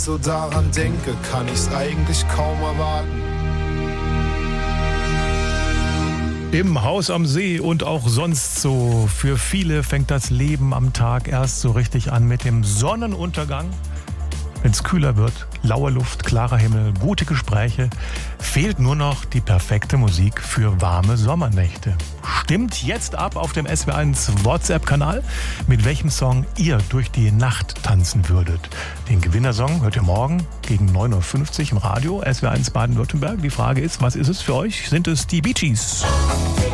So daran denke, kann ich's eigentlich kaum erwarten. Im Haus am See und auch sonst so. Für viele fängt das Leben am Tag erst so richtig an mit dem Sonnenuntergang. Wenn es kühler wird, laue Luft, klarer Himmel, gute Gespräche, fehlt nur noch die perfekte Musik für warme Sommernächte. Stimmt jetzt ab auf dem SW1 WhatsApp-Kanal, mit welchem Song ihr durch die Nacht tanzen würdet. Den Gewinnersong hört ihr morgen gegen 9.50 Uhr im Radio, SW1 Baden-Württemberg. Die Frage ist, was ist es für euch? Sind es die Bee Gees?